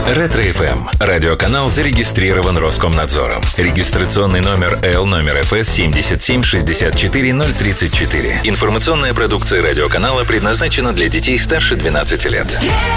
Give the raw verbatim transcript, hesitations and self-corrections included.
Ретро-эф эм. Радиоканал зарегистрирован Роскомнадзором. Регистрационный номер Л номер эф эс семь семь шесть четыре ноль три четыре. Информационная продукция радиоканала предназначена для детей старше двенадцати лет.